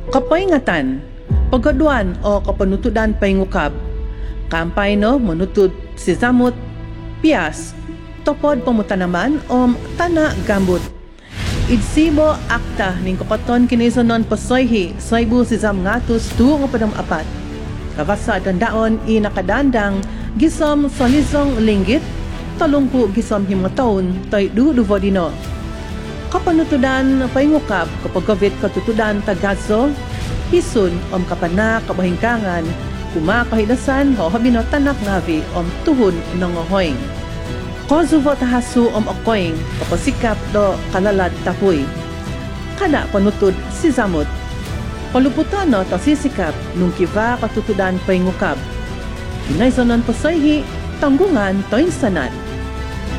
Kapaingatan, pagaduan o kapanutudan paingukab, kampay no manutud si zamot, pias, topod pamutanaman o tana gambut. Idsibo akta ning kapaton kinisonon pasoyhi soybu si zam ngatus tuo nga padam apat. Kavasa dandaon nakadandang gisom solizong linggit, talungku gisom himataon tay duduvodino. Kapanutudan paingukab kapag gawit katutudan tagaso, hisun kapana kabahingkangan, kumakahidasan ho habino tanak ngavi tuhun ng ohoing. Kozuvo tahasu okoing kapasikap do kalalad tapuy. Kada panutud si zamot. Paluputano ta sisikap nung kiva katutudan paingukab. Kinaisonon pasayhi, tanggungan to insanan.